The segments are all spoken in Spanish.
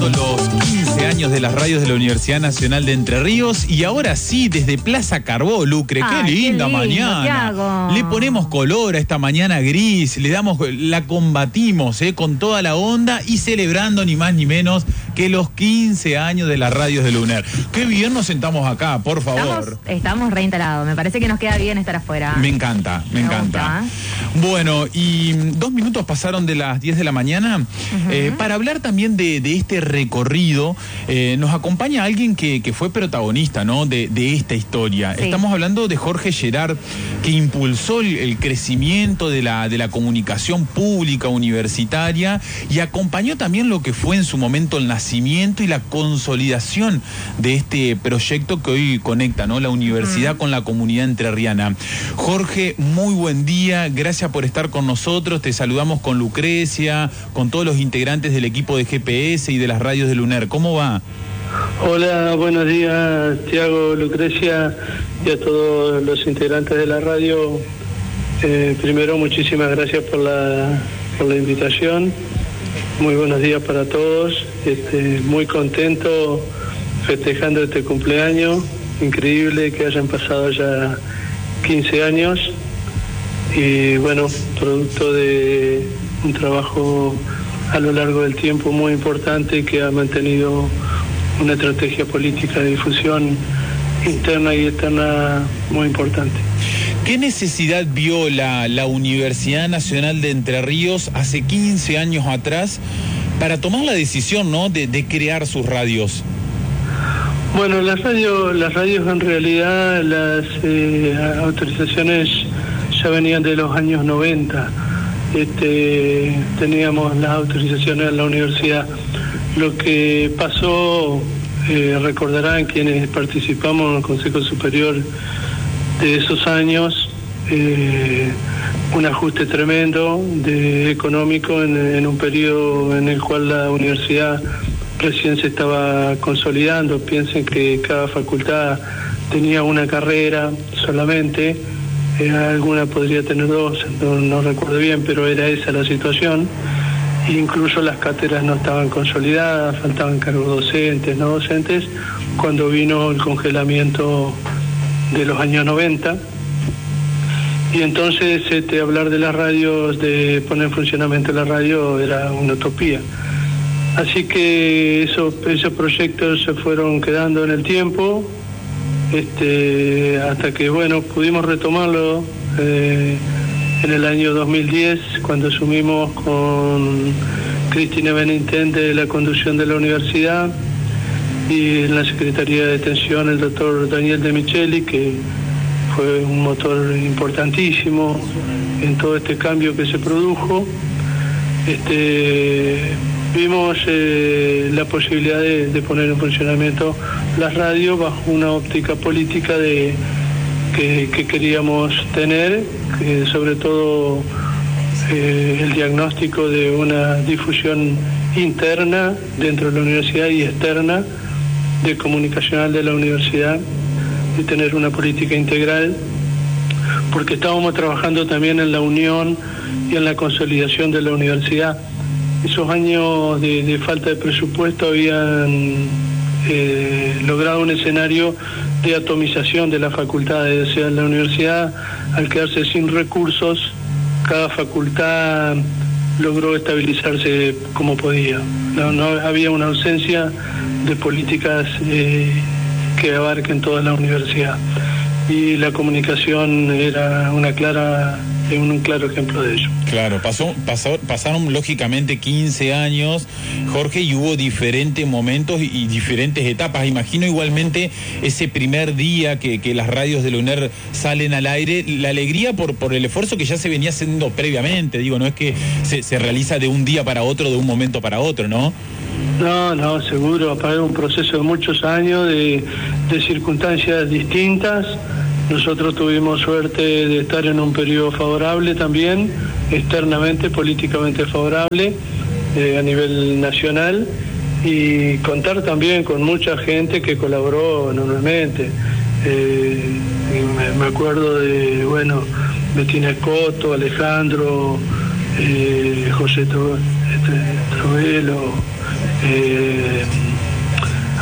celebrando los 15 años de las radios de la Universidad Nacional de Entre Ríos y ahora sí, desde Plaza Carbó, Lucre, qué linda mañana. Tiago. Le ponemos color a esta mañana gris, la combatimos con toda la onda y celebrando ni más ni menos que los 15 años de las radios de la UNER. Qué bien nos sentamos acá, por favor. Estamos reinstalados, me parece que nos queda bien estar afuera. Me encanta. Gusta. Bueno, y 2 minutos pasaron de las 10 de la mañana. Para hablar también de este recorrido, nos acompaña alguien que fue protagonista, ¿no? de esta historia. Sí. Estamos hablando de Jorge Gerard, que impulsó el crecimiento de la comunicación pública universitaria y acompañó también lo que fue en su momento el nacimiento y la consolidación de este proyecto que hoy conecta, ¿no? La universidad con la comunidad entrerriana. Jorge, muy buen día, gracias por estar con nosotros, te saludamos con Lucrecia, con todos los integrantes del equipo de GPS y de las radios de la UNER. ¿Cómo va? Hola, buenos días, Tiago, Lucrecia y a todos los integrantes de la radio. Primero, muchísimas gracias por la invitación. Muy buenos días para todos. Muy contento festejando este cumpleaños. Increíble que hayan pasado ya 15 años. Y bueno, producto de un trabajo a lo largo del tiempo muy importante que ha mantenido una estrategia política de difusión interna y externa muy importante. ¿Qué necesidad vio la Universidad Nacional de Entre Ríos hace 15 años atrás para tomar la decisión, ¿no? de crear sus radios? Bueno, las radios en realidad, las autorizaciones ya venían de los años 90. Teníamos las autorizaciones en la universidad. Lo que pasó, recordarán quienes participamos en el Consejo Superior de esos años, un ajuste tremendo económico en un periodo en el cual la universidad recién se estaba consolidando. Piensen que cada facultad tenía una carrera solamente, alguna podría tener 2, no recuerdo bien, pero era esa la situación. Incluso las cátedras no estaban consolidadas, faltaban cargos docentes, no docentes, cuando vino el congelamiento de los años 90. Y entonces hablar de las radios, de poner en funcionamiento la radio, era una utopía. Así que esos proyectos se fueron quedando en el tiempo, hasta que, bueno, pudimos retomarlo en el año 2010, cuando asumimos con Cristina Benintende de la conducción de la universidad, y en la Secretaría de Detención el doctor Daniel De Micheli, que fue un motor importantísimo en todo este cambio que se produjo. Vimos la posibilidad de poner en funcionamiento las radios bajo una óptica política que queríamos tener, sobre todo el diagnóstico de una difusión interna dentro de la universidad y externa de comunicacional de la universidad, de tener una política integral, porque estábamos trabajando también en la unión y en la consolidación de la universidad. Esos años de falta de presupuesto habían logrado un escenario de atomización de las facultades. O sea, la universidad, al quedarse sin recursos, cada facultad logró estabilizarse como podía. No había una ausencia de políticas que abarquen toda la universidad. Y la comunicación era un claro ejemplo de ello. Claro, pasaron lógicamente 15 años, Jorge, y hubo diferentes momentos y diferentes etapas. Imagino igualmente ese primer día que las radios de la UNER salen al aire, la alegría por el esfuerzo que ya se venía haciendo previamente. Digo, no es que se realiza de un día para otro, de un momento para otro, ¿no? No, seguro, para un proceso de muchos años, de circunstancias distintas. Nosotros tuvimos suerte de estar en un periodo favorable también, externamente, políticamente favorable, a nivel nacional, y contar también con mucha gente que colaboró enormemente. Me acuerdo de, Bettina Escoto, Alejandro, José Trovelo,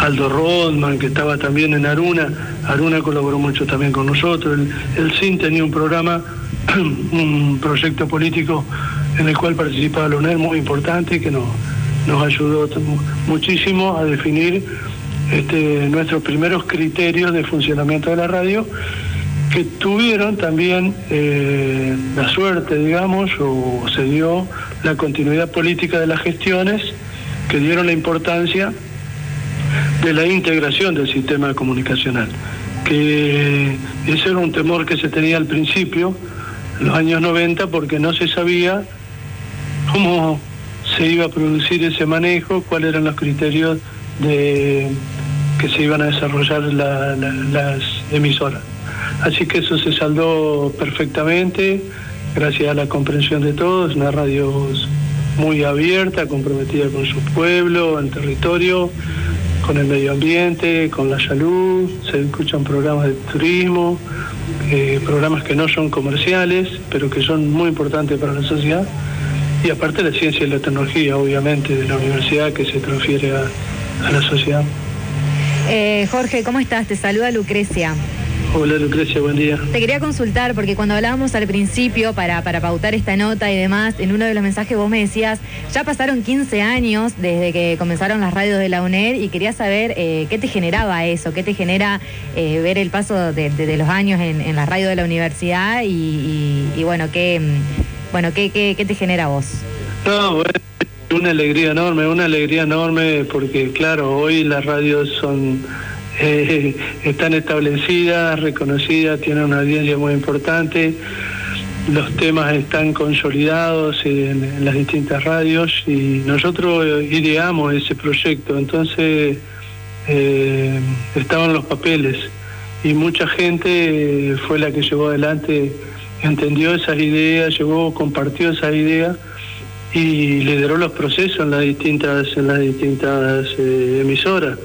Aldo Rodman, que estaba también en Aruna. Aruna colaboró mucho también con nosotros. El CIN tenía un programa, un proyecto político en el cual participaba la UNER, muy importante, que nos ayudó muchísimo a definir nuestros primeros criterios de funcionamiento de la radio, que tuvieron también la suerte, digamos, o se dio la continuidad política de las gestiones que dieron la importancia de la integración del sistema comunicacional, que ese era un temor que se tenía al principio, en los años 90, porque no se sabía cómo se iba a producir ese manejo, cuáles eran los criterios que se iban a desarrollar las emisoras. Así que eso se saldó perfectamente, gracias a la comprensión de todos, una radio muy abierta, comprometida con su pueblo, el territorio, con el medio ambiente, con la salud. Se escuchan programas de turismo, programas que no son comerciales, pero que son muy importantes para la sociedad. Y aparte la ciencia y la tecnología, obviamente, de la universidad, que se transfiere a la sociedad. Jorge, ¿cómo estás? Te saluda Lucrecia. Hola Lucrecia, buen día. Te quería consultar, porque cuando hablábamos al principio para pautar esta nota y demás, en uno de los mensajes vos me decías, ya pasaron 15 años desde que comenzaron las radios de la UNER, y quería saber qué te generaba eso, qué te genera ver el paso de los años en la radio de la universidad y bueno, qué te genera a vos. No, bueno, una alegría enorme, porque claro, hoy las radios están establecidas, reconocidas, tienen una audiencia muy importante, los temas están consolidados en las distintas radios, y nosotros ideamos ese proyecto. Entonces estaban los papeles y mucha gente fue la que llevó adelante, entendió esas ideas, compartió esas ideas y lideró los procesos en las distintas emisoras.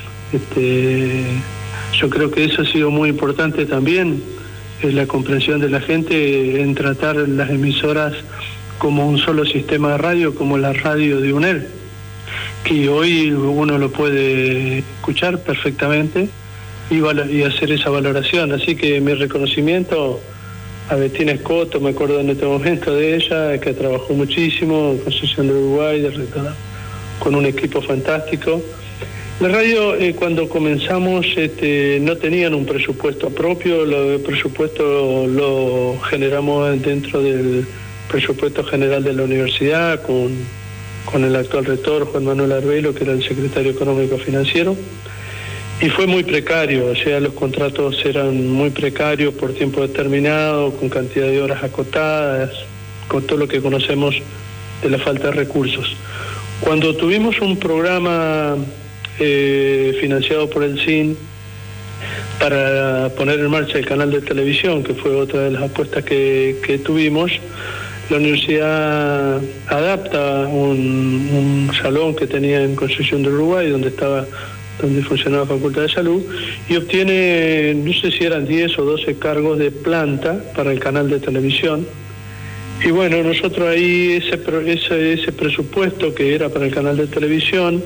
Yo creo que eso ha sido muy importante también, la comprensión de la gente en tratar las emisoras como un solo sistema de radio, como la radio de UNER, que hoy uno lo puede escuchar perfectamente y hacer esa valoración. Así que mi reconocimiento a Bettina Escoto, me acuerdo en este momento de ella, que trabajó muchísimo en Concepción de Uruguay, con un equipo fantástico. La radio, cuando comenzamos, no tenían un presupuesto propio. El presupuesto lo generamos dentro del presupuesto general de la universidad, con el actual rector, Juan Manuel Arbelo, que era el secretario económico financiero, y fue muy precario. O sea, los contratos eran muy precarios, por tiempo determinado, con cantidad de horas acotadas, con todo lo que conocemos de la falta de recursos. Cuando tuvimos un programa financiado por el CIN para poner en marcha el canal de televisión, que fue otra de las apuestas que tuvimos, la universidad adapta un salón que tenía en Concepción de Uruguay, donde funcionaba la Facultad de Salud, y obtiene, no sé si eran 10 o 12 cargos de planta para el canal de televisión. Y bueno, nosotros ahí ese presupuesto que era para el canal de televisión,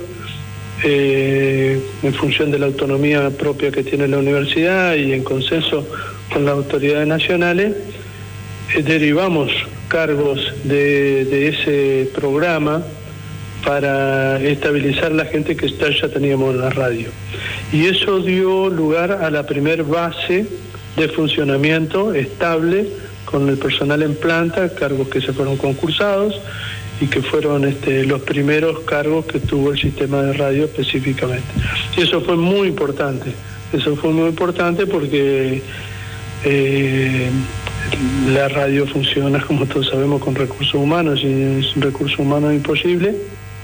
en función de la autonomía propia que tiene la universidad y en consenso con las autoridades nacionales, derivamos cargos de ese programa para estabilizar la gente que ya teníamos en la radio. Y eso dio lugar a la primer base de funcionamiento estable con el personal en planta, cargos que se fueron concursados y que fueron los primeros cargos que tuvo el sistema de radio específicamente. Y eso fue muy importante. Porque la radio funciona, como todos sabemos, con recursos humanos, y sin recursos humanos es imposible,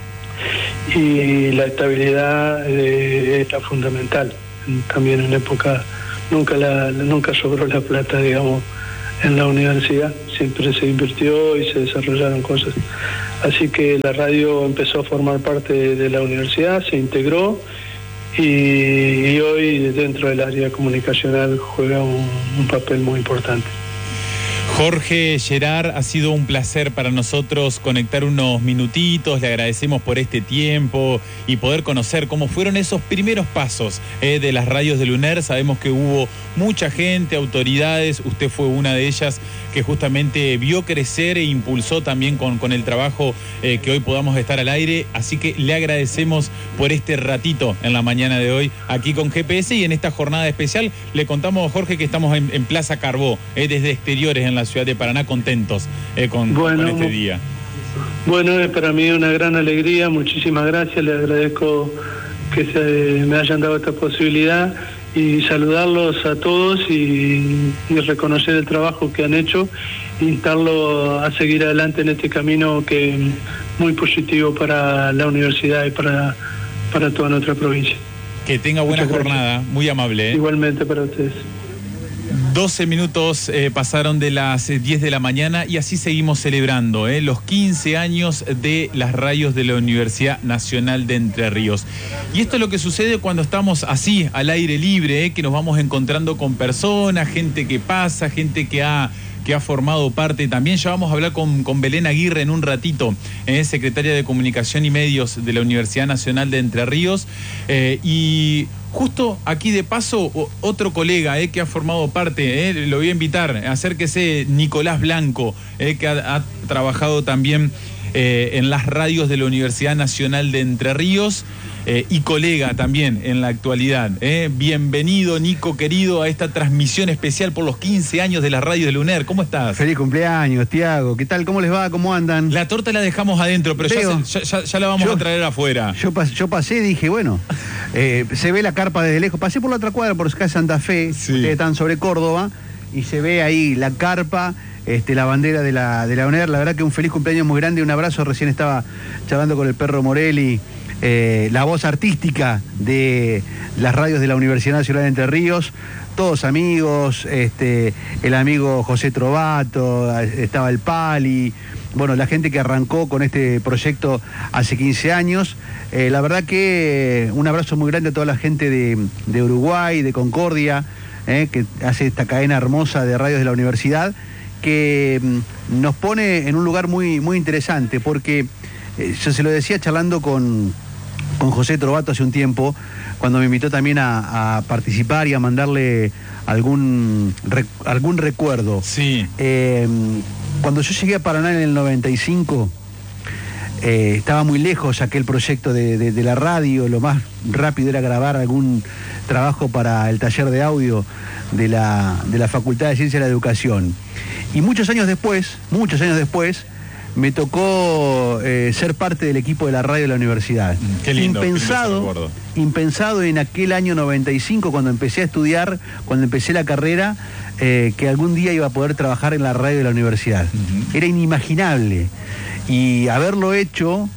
y la estabilidad es la fundamental. También en época nunca sobró la plata, digamos, en la universidad, siempre se invirtió y se desarrollaron cosas. Así que la radio empezó a formar parte de la universidad, se integró, y hoy dentro del área comunicacional juega un papel muy importante. Jorge Gerard, ha sido un placer para nosotros conectar unos minutitos, le agradecemos por este tiempo y poder conocer cómo fueron esos primeros pasos de las radios de UNER. Sabemos que hubo mucha gente, autoridades, usted fue una de ellas que justamente vio crecer e impulsó también con el trabajo que hoy podamos estar al aire, así que le agradecemos por este ratito en la mañana de hoy aquí con GPS y en esta jornada especial. Le contamos, Jorge, que estamos en Plaza Carbó, desde exteriores en la ciudad de Paraná, contentos con este día. Bueno, es para mí una gran alegría, muchísimas gracias, le agradezco que me hayan dado esta posibilidad y saludarlos a todos y reconocer el trabajo que han hecho, instarlos a seguir adelante en este camino que es muy positivo para la universidad y para toda nuestra provincia. Que tenga buena jornada, muy amable. Igualmente para ustedes. 12 minutos pasaron de las 10 de la mañana y así seguimos celebrando los 15 años de las radios de la Universidad Nacional de Entre Ríos. Y esto es lo que sucede cuando estamos así, al aire libre, que nos vamos encontrando con personas, gente que pasa, gente que ha formado parte. También ya vamos a hablar con Belén Aguirre en un ratito, secretaria de Comunicación y Medios de la Universidad Nacional de Entre Ríos. Y justo aquí de paso, otro colega que ha formado parte, lo voy a invitar, acérquese, Nicolás Blanco, que ha trabajado también en las radios de la Universidad Nacional de Entre Ríos. Y colega también en la actualidad. Bienvenido, Nico, querido, a esta transmisión especial por los 15 años de la radio de la UNER. ¿Cómo estás? Feliz cumpleaños, Tiago. ¿Qué tal? ¿Cómo les va? ¿Cómo andan? La torta la dejamos adentro, pero ya la vamos a traer afuera. Yo pasé y dije, bueno, se ve la carpa desde lejos. Pasé por la otra cuadra, por acá Santa Fe, sí. Ustedes están sobre Córdoba, y se ve ahí la carpa, la bandera de la UNER. La verdad que un feliz cumpleaños muy grande, un abrazo. Recién estaba charlando con el perro Morelli, la voz artística de las radios de la Universidad Nacional de Entre Ríos, todos amigos, el amigo José Trovato, estaba el Pali, bueno, la gente que arrancó con este proyecto hace 15 años. La verdad que un abrazo muy grande a toda la gente de Uruguay, de Concordia, que hace esta cadena hermosa de radios de la universidad, que nos pone en un lugar muy, muy interesante, porque yo se lo decía charlando con José Trovato hace un tiempo, cuando me invitó también a participar y a mandarle algún recuerdo. Sí. Cuando yo llegué a Paraná en el 95, estaba muy lejos aquel proyecto de la radio. Lo más rápido era grabar algún trabajo para el taller de audio de la Facultad de Ciencia de la Educación. Y muchos años después, me tocó ser parte del equipo de la radio de la universidad. Qué lindo. Impensado en aquel año 95, cuando empecé a estudiar, cuando empecé la carrera, que algún día iba a poder trabajar en la radio de la universidad. Era inimaginable. Y haberlo hecho,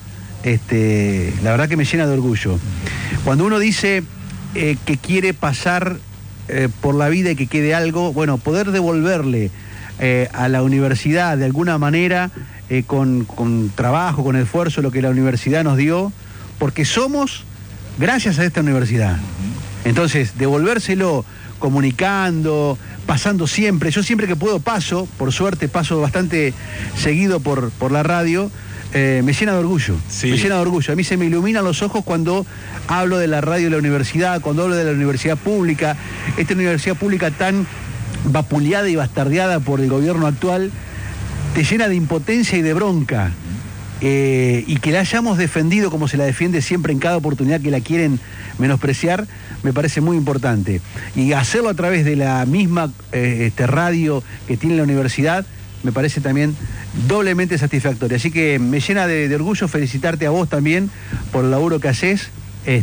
la verdad que me llena de orgullo. Cuando uno dice que quiere pasar por la vida y que quede algo, bueno, poder devolverle a la universidad de alguna manera, con trabajo, con esfuerzo, lo que la universidad nos dio, porque somos gracias a esta universidad. Entonces, devolvérselo comunicando, pasando siempre. Yo siempre que puedo paso, por suerte paso bastante seguido por la radio, me llena de orgullo. Sí. Me llena de orgullo. A mí se me iluminan los ojos cuando hablo de la radio de la universidad, cuando hablo de la universidad pública, esta universidad pública tan vapuleada y bastardeada por el gobierno actual. Te llena de impotencia y de bronca, y que la hayamos defendido como se la defiende siempre en cada oportunidad que la quieren menospreciar, me parece muy importante. Y hacerlo a través de la misma radio que tiene la universidad, me parece también doblemente satisfactorio. Así que me llena de orgullo felicitarte a vos también por el laburo que haces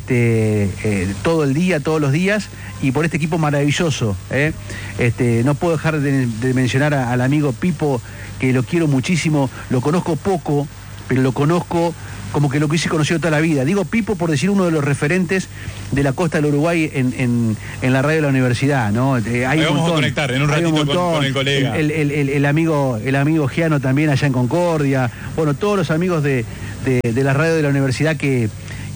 todo el día, todos los días, y por este equipo maravilloso. No puedo dejar de mencionar al amigo Pipo, que lo quiero muchísimo, lo conozco poco, pero lo conozco como que lo hubiese conocido toda la vida. Digo Pipo por decir uno de los referentes de la costa del Uruguay en la radio de la universidad, ¿no? Hay un montón, vamos a conectar en un ratito con el colega. El amigo Giano también allá en Concordia. Bueno, todos los amigos de la radio de la universidad que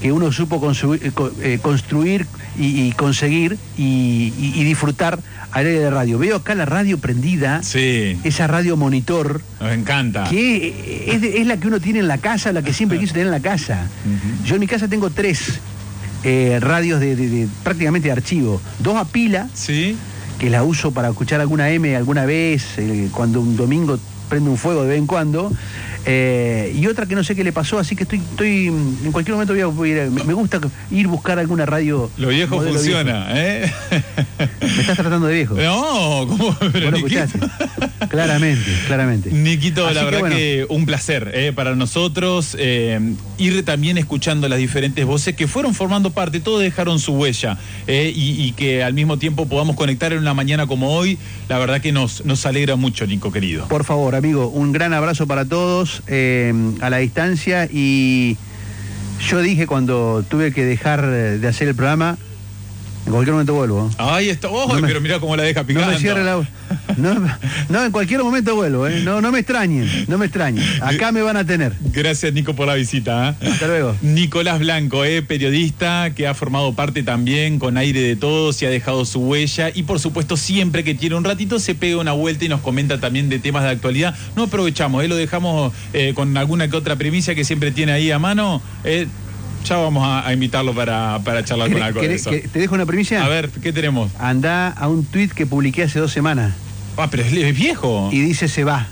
que uno supo construir y conseguir y disfrutar al aire de radio. Veo acá la radio prendida, sí, esa radio monitor. Nos encanta. Que es la que uno tiene en la casa, la que siempre quiso tener en la casa. Yo en mi casa tengo 3 radios de prácticamente de archivo. 2 a pila, sí, que la uso para escuchar alguna M alguna vez, cuando un domingo prende un fuego de vez en cuando. Y otra que no sé qué le pasó, así que estoy en cualquier momento voy a ir, me gusta ir a buscar alguna radio. Lo viejo funciona, viejo. ¿Me estás tratando de viejo? No, ¿cómo? Pero bueno, escuchaste. Claramente. Niquito, así la verdad que un placer para nosotros ir también escuchando las diferentes voces que fueron formando parte, todos dejaron su huella y que al mismo tiempo podamos conectar en una mañana como hoy, la verdad que nos alegra mucho, Nico querido. Por favor, amigo, un gran abrazo para todos. A la distancia, y yo dije cuando tuve que dejar de hacer el programa, en cualquier momento vuelvo. Ahí está, pero mirá cómo la deja picando. No me cierre no, en cualquier momento vuelvo, no me extrañen, acá me van a tener. Gracias, Nico, por la visita. Hasta luego. Nicolás Blanco, periodista que ha formado parte también con Aire de Todos y ha dejado su huella, y por supuesto siempre que tiene un ratito se pega una vuelta y nos comenta también de temas de actualidad. No aprovechamos, lo dejamos con alguna que otra primicia que siempre tiene ahí a mano. Ya vamos a invitarlo para charlar con algo de eso. ¿Te dejo una primicia? A ver, ¿qué tenemos? Anda a un tuit que publiqué hace 2 semanas. Pero es viejo. Y dice se va.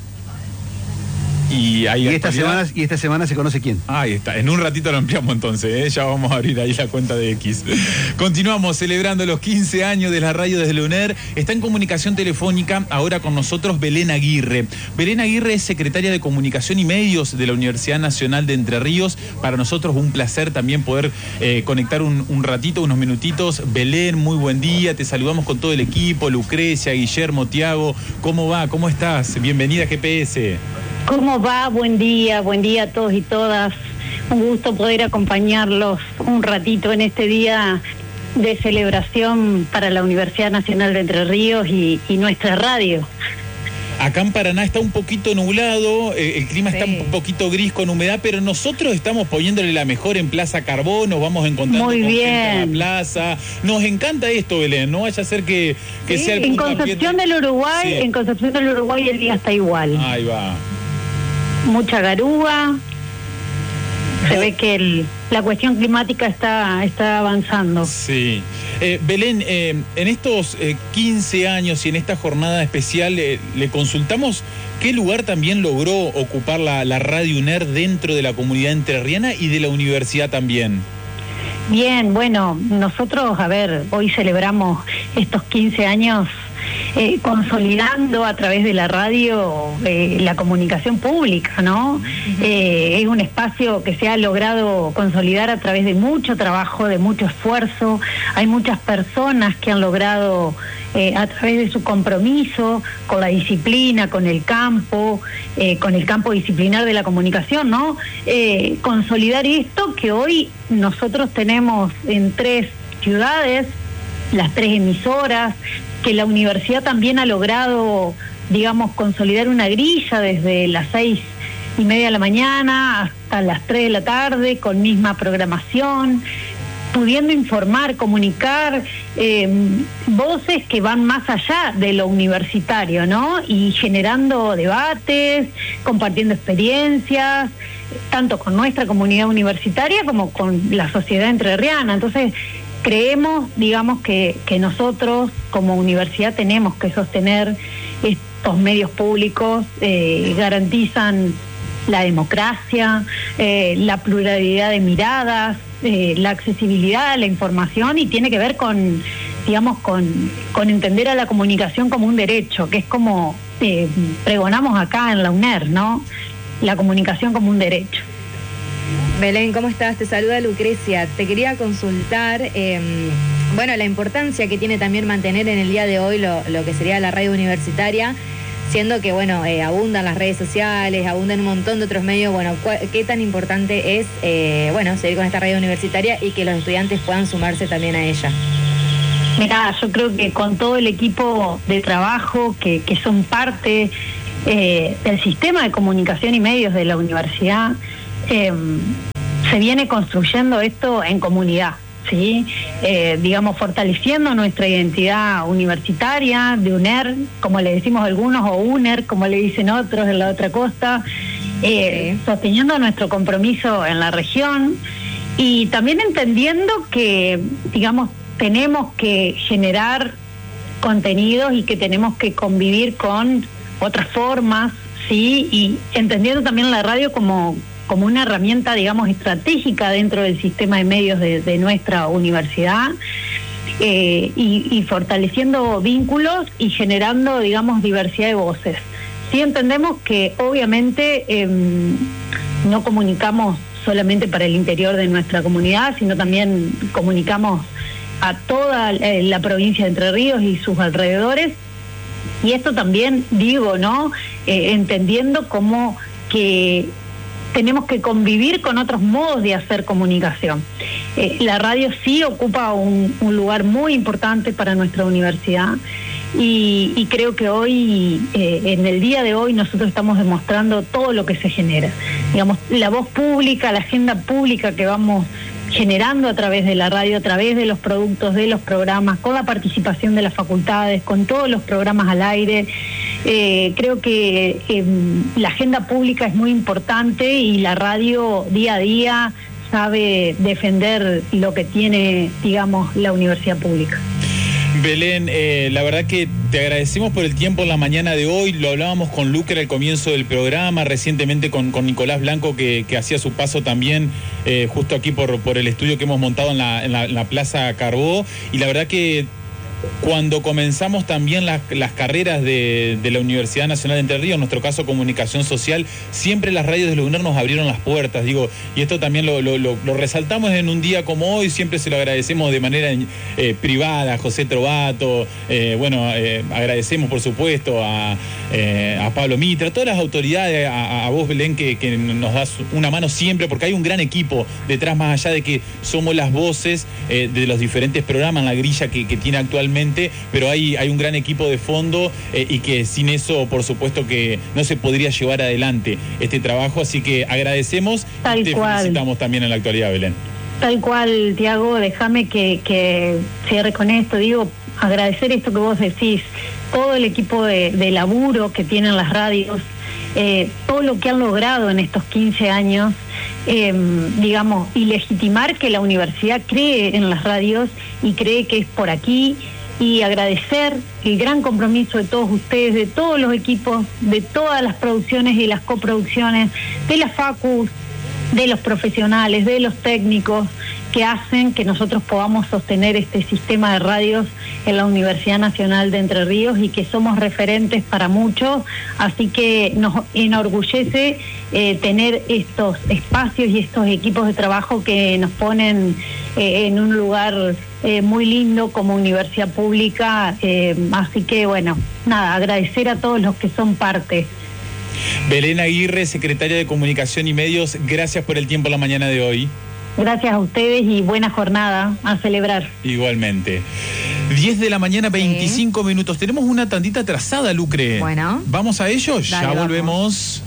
Y esta semana se conoce quién. Ahí está, en un ratito lo ampliamos entonces, ya vamos a abrir ahí la cuenta de X. Continuamos celebrando los 15 años de la radio desde la UNER. Está en comunicación telefónica ahora con nosotros Belén Aguirre. Belén Aguirre es secretaria de Comunicación y Medios de la Universidad Nacional de Entre Ríos. Para nosotros un placer también poder conectar un ratito, unos minutitos. Belén, muy buen día, te saludamos con todo el equipo, Lucrecia, Guillermo, Tiago. ¿Cómo va? ¿Cómo estás? Bienvenida a GPS. ¿Cómo va? Buen día a todos y todas. Un gusto poder acompañarlos un ratito en este día de celebración para la Universidad Nacional de Entre Ríos y nuestra radio. Acá en Paraná está un poquito nublado, el clima está un poquito gris con humedad, pero nosotros estamos poniéndole la mejor en Plaza Carbón, nos vamos encontrando muy con bien. Gente en la plaza. Nos encanta esto, Belén, no vaya a ser que sea el en Concepción del Uruguay, en Concepción del Uruguay el día está igual. Ahí va. Mucha garúa. Se ve que la cuestión climática está avanzando. Sí. Belén, en estos 15 años y en esta jornada especial, le consultamos qué lugar también logró ocupar la Radio UNER dentro de la comunidad entrerriana y de la universidad también. Bien, bueno, nosotros, hoy celebramos estos 15 años consolidando a través de la radio la comunicación pública, ¿no? Es un espacio que se ha logrado consolidar a través de mucho trabajo, de mucho esfuerzo. Hay muchas personas que han logrado a través de su compromiso con la disciplina, con el campo disciplinar de la comunicación, ¿no? Consolidar esto que hoy nosotros tenemos en 3 ciudades, las 3 emisoras, que la universidad también ha logrado, digamos, consolidar una grilla desde las 6:30 de la mañana hasta las 3 de la tarde, con misma programación, pudiendo informar, comunicar voces que van más allá de lo universitario, ¿no? Y generando debates, compartiendo experiencias, tanto con nuestra comunidad universitaria como con la sociedad entrerriana. Entonces, creemos, digamos, que nosotros como universidad tenemos que sostener estos medios públicos, garantizan la democracia, la pluralidad de miradas, la accesibilidad a la información, y tiene que ver con, digamos, con entender a la comunicación como un derecho, que es como pregonamos acá en la UNER, ¿no? La comunicación como un derecho. Belén, ¿cómo estás? Te saluda Lucrecia. Te quería consultar, la importancia que tiene también mantener en el día de hoy lo que sería la radio universitaria, siendo que, abundan las redes sociales, abundan un montón de otros medios. ¿Qué tan importante es, seguir con esta radio universitaria y que los estudiantes puedan sumarse también a ella? Mirá, yo creo que con todo el equipo de trabajo que son parte del sistema de comunicación y medios de la universidad, se viene construyendo esto en comunidad, ¿sí? Digamos, fortaleciendo nuestra identidad universitaria, de UNER, como le decimos algunos, o UNER, como le dicen otros en la otra costa, sosteniendo nuestro compromiso en la región y también entendiendo que, digamos, tenemos que generar contenidos y que tenemos que convivir con otras formas, ¿sí? Y entendiendo también la radio como una herramienta, digamos, estratégica dentro del sistema de medios de nuestra universidad, y fortaleciendo vínculos y generando, digamos, diversidad de voces. Sí entendemos que obviamente no comunicamos solamente para el interior de nuestra comunidad, sino también comunicamos a toda la provincia de Entre Ríos y sus alrededores, y esto también digo, ¿no? Entendiendo como que tenemos que convivir con otros modos de hacer comunicación. La radio sí ocupa un lugar muy importante para nuestra universidad y creo que hoy, en el día de hoy, nosotros estamos demostrando todo lo que se genera. Digamos, la voz pública, la agenda pública que vamos generando a través de la radio, a través de los productos, de los programas, con la participación de las facultades, con todos los programas al aire. Creo que la agenda pública es muy importante y la radio día a día sabe defender lo que tiene, digamos, la universidad pública. Belén, la verdad que te agradecemos por el tiempo en la mañana de hoy. Lo hablábamos con Lucre al comienzo del programa, recientemente con Nicolás Blanco, que hacía su paso también justo aquí por el estudio que hemos montado en la Plaza Carbó. Y la verdad que cuando comenzamos también las carreras de la Universidad Nacional de Entre Ríos, en nuestro caso Comunicación Social, siempre las radios de la UNER nos abrieron las puertas, digo, y esto también lo resaltamos en un día como hoy, siempre se lo agradecemos de manera privada a José Trovato, agradecemos por supuesto a Pablo Mitra, a todas las autoridades, a vos Belén, que nos das una mano siempre, porque hay un gran equipo detrás, más allá de que somos las voces de los diferentes programas, la grilla que tiene actualmente, pero hay un gran equipo de fondo y que sin eso, por supuesto, que no se podría llevar adelante este trabajo, así que agradecemos y te felicitamos también en la actualidad, Belén. Tal cual, Tiago, déjame que cierre con esto, digo, agradecer esto que vos decís, todo el equipo de laburo que tienen las radios, todo lo que han logrado en estos 15 años, digamos, y legitimar que la universidad cree en las radios y cree que es por aquí, y agradecer el gran compromiso de todos ustedes, de todos los equipos, de todas las producciones y las coproducciones, de las facus, de los profesionales, de los técnicos, que hacen que nosotros podamos sostener este sistema de radios en la Universidad Nacional de Entre Ríos y que somos referentes para muchos, así que nos enorgullece tener estos espacios y estos equipos de trabajo que nos ponen en un lugar muy lindo como universidad pública, así que bueno, nada, agradecer a todos los que son parte. Belén Aguirre, secretaria de Comunicación y Medios, gracias por el tiempo en la mañana de hoy. Gracias a ustedes y buena jornada a celebrar. Igualmente. 10 de la mañana, 25 minutos. Tenemos una tandita atrasada, Lucre. Bueno. ¿Vamos a ello? Dale, ya volvemos.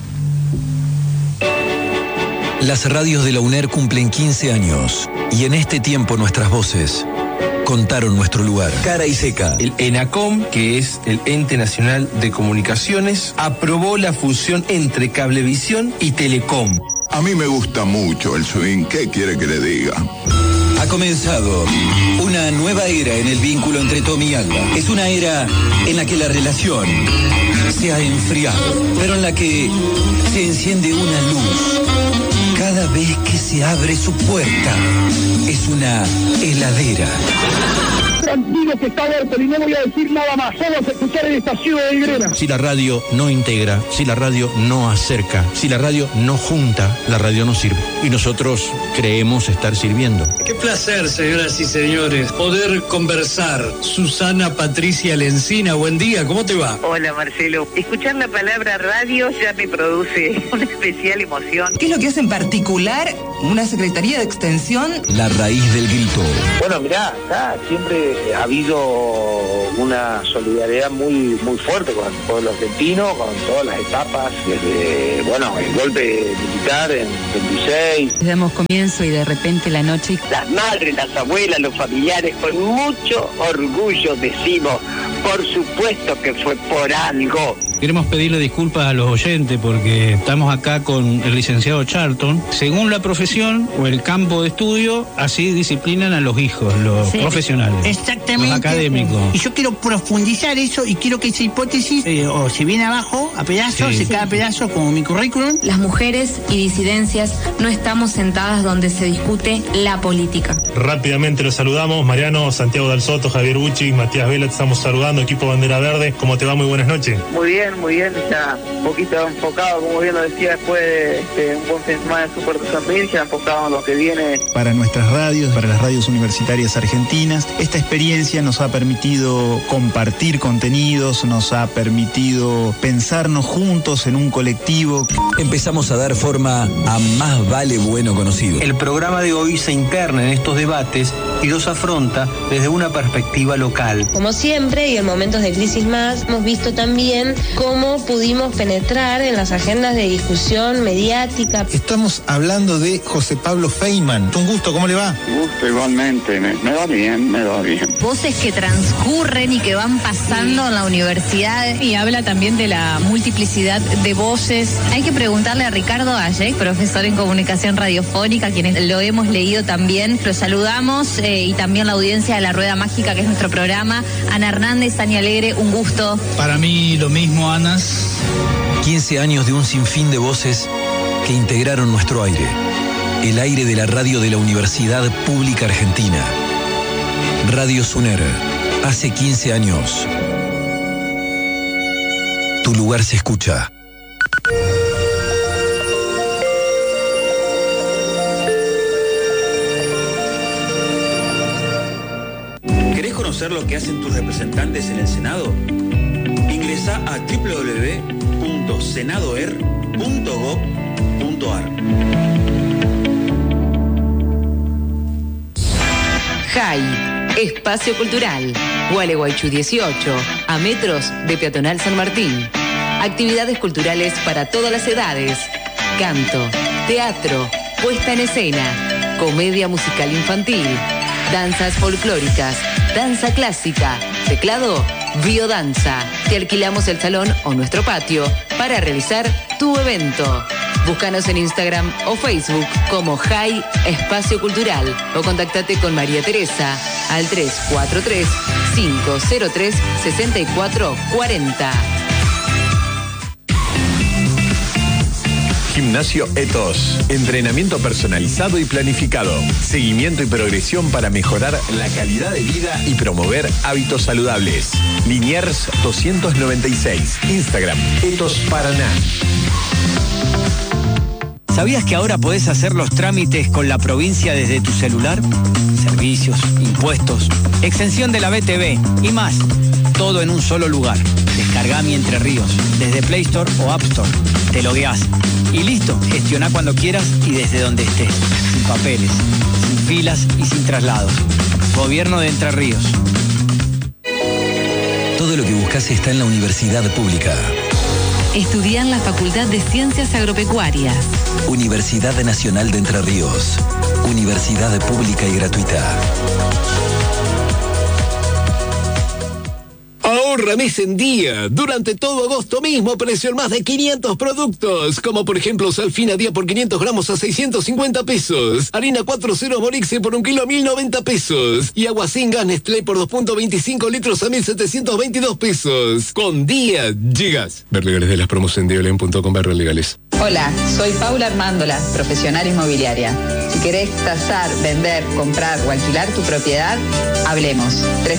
Las radios de la UNER cumplen 15 años y en este tiempo nuestras voces contaron nuestro lugar. Cara y seca. El ENACOM, que es el Ente Nacional de Comunicaciones, aprobó la fusión entre Cablevisión y Telecom. A mí me gusta mucho el swing, ¿qué quiere que le diga? Ha comenzado una nueva era en el vínculo entre Tommy y Alba. Es una era en la que la relación se ha enfriado, pero en la que se enciende una luz cada vez que se abre su puerta. Es una heladera. Tranquilo que está Bertol y no voy a decir nada más, vamos a escuchar el estación de Grena. Si la radio no integra, si la radio no acerca, si la radio no junta, la radio no sirve. Y nosotros creemos estar sirviendo. Qué placer, señoras y señores, poder conversar. Susana Patricia Lencina, buen día, ¿cómo te va? Hola, Marcelo. Escuchar la palabra radio ya me produce una especial emoción. ¿Qué es lo que hace en particular una Secretaría de Extensión? La raíz del grito. Bueno, mirá, acá siempre ha habido una solidaridad muy fuerte con el pueblo argentino, con todas las etapas, desde, el golpe militar en 26. Damos comienzo y de repente la noche... Las madres, las abuelas, los familiares, con mucho orgullo decimos, por supuesto que fue por algo. Queremos pedirle disculpas a los oyentes porque estamos acá con el licenciado Charlton. Según la profesión o el campo de estudio, así disciplinan a los hijos, los profesionales. Exactamente. Los académicos. Y yo quiero profundizar eso y quiero que esa hipótesis o se viene abajo a pedazos, se cae a pedazos como mi currículum. Las mujeres y disidencias no estamos sentadas donde se discute la política. Rápidamente los saludamos. Mariano, Santiago Dal Soto, Javier Bucci, Matías Vela, te estamos saludando. Equipo Bandera Verde, ¿cómo te va? Muy buenas noches. Muy bien, ya un poquito enfocado, como bien lo decía, después de un buen fin de semana de Super de San Miguel, ya enfocado en lo que viene. Para nuestras radios, para las radios universitarias argentinas, esta experiencia nos ha permitido compartir contenidos, nos ha permitido pensarnos juntos en un colectivo. Empezamos a dar forma a Más Vale Bueno Conocido. El programa de hoy se interna en estos debates y los afronta desde una perspectiva local. Como siempre, y en momentos de crisis más, hemos visto también cómo pudimos penetrar en las agendas de discusión mediática. Estamos hablando de José Pablo Feynman. Un gusto, ¿cómo le va? Gusto igualmente, me va bien. Voces que transcurren y que van pasando en la universidad. Y habla también de la multiplicidad de voces. Hay que preguntarle a Ricardo Ayek, profesor en comunicación radiofónica, quienes lo hemos leído también. Lo saludamos y también la audiencia de La Rueda Mágica, que es nuestro programa. Ana Hernández, Ani Alegre, un gusto. Para mí lo mismo, Anas. 15 años de un sinfín de voces que integraron nuestro aire. El aire de la radio de la Universidad Pública Argentina. Radio Suner. Hace 15 años. Tu lugar se escucha. ¿Querés conocer lo que hacen tus representantes en el Senado? Ingresá a www.senadoer.gov.ar. JAI, Espacio Cultural, Gualeguaychú 18, a metros de Peatonal San Martín. Actividades culturales para todas las edades. Canto, teatro, puesta en escena, comedia musical infantil, danzas folclóricas, danza clásica, teclado, biodanza. Te alquilamos el salón o nuestro patio para realizar tu evento. Búscanos en Instagram o Facebook como JAI Espacio Cultural o contactate con María Teresa al 343-503-6440. Gimnasio Ethos. Entrenamiento personalizado y planificado. Seguimiento y progresión para mejorar la calidad de vida y promover hábitos saludables. Liniers 296. Instagram Ethos Paraná. ¿Sabías que ahora podés hacer los trámites con la provincia desde tu celular? Servicios, impuestos, exención de la BTV y más. Todo en un solo lugar. Descargá Mi Entre Ríos desde Play Store o App Store. Te logueás y listo. Gestioná cuando quieras y desde donde estés. Sin papeles, sin filas y sin traslados. Gobierno de Entre Ríos. Todo lo que buscas está en la Universidad Pública. Estudiá en la Facultad de Ciencias Agropecuarias. Universidad Nacional de Entre Ríos. Universidad pública y gratuita. Ahorra mes en día. Durante todo agosto mismo, precio en más de 500 productos. Como por ejemplo, Salfina día por 500 gramos a 650 pesos. Harina 4.0 Morixe por 1 kilo a 1.090 pesos. Y agua sin gas Nestlé por 2.25 litros a 1.722 pesos. Con día llegas. Ver legales de las promos en dialen.com/legales. Hola, soy Paula Armándola, profesional inmobiliaria. Si querés tasar, vender, comprar o alquilar tu propiedad, hablemos.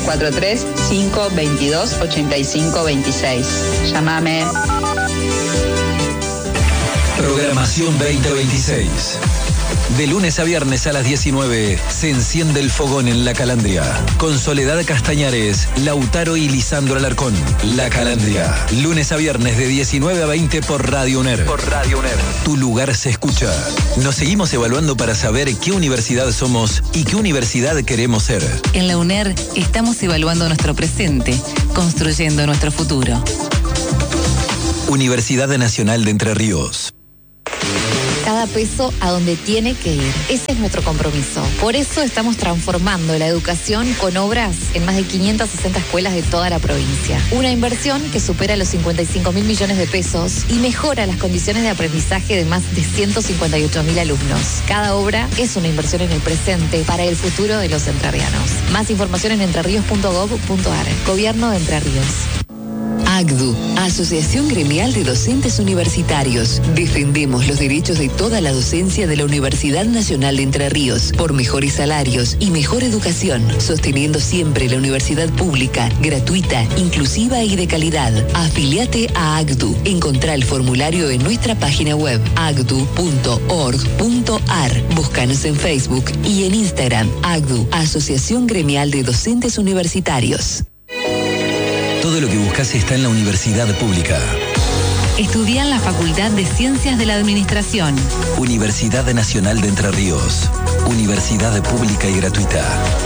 343-522-8526. Llámame. Programación 2026. De lunes a viernes a las 19 se enciende el fogón en La Calandria. Con Soledad Castañares, Lautaro y Lisandro Alarcón. La Calandria. Lunes a viernes de 19 a 20 por Radio UNER. Tu lugar se escucha. Nos seguimos evaluando para saber qué universidad somos y qué universidad queremos ser. En la UNER estamos evaluando nuestro presente, construyendo nuestro futuro. Universidad Nacional de Entre Ríos. Cada peso a donde tiene que ir. Ese es nuestro compromiso. Por eso estamos transformando la educación con obras en más de 560 escuelas de toda la provincia. Una inversión que supera los 55.000 millones de pesos y mejora las condiciones de aprendizaje de más de 158.000 alumnos. Cada obra es una inversión en el presente para el futuro de los entrerrianos. Más información en entrerríos.gov.ar. Gobierno de Entre Ríos. AGDU, Asociación Gremial de Docentes Universitarios. Defendemos los derechos de toda la docencia de la Universidad Nacional de Entre Ríos por mejores salarios y mejor educación, sosteniendo siempre la universidad pública, gratuita, inclusiva y de calidad. Afiliate a AGDU. Encontrá el formulario en nuestra página web agdu.org.ar. Búscanos en Facebook y en Instagram. AGDU, Asociación Gremial de Docentes Universitarios. Todo lo que buscas está en la universidad pública. Estudia en la Facultad de Ciencias de la Administración. Universidad Nacional de Entre Ríos. Universidad pública y gratuita.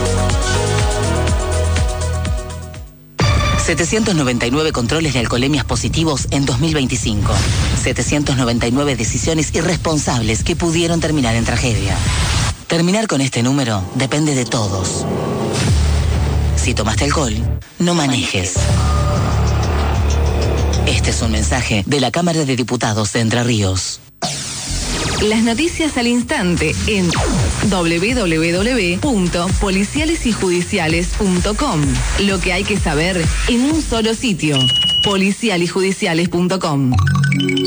799 controles de alcoholemias positivos en 2025. 799 decisiones irresponsables que pudieron terminar en tragedia. Terminar con este número depende de todos. Si tomaste alcohol, no manejes. Este es un mensaje de la Cámara de Diputados de Entre Ríos. Las noticias al instante en www.policialesyjudiciales.com. Lo que hay que saber en un solo sitio, policialyjudiciales.com.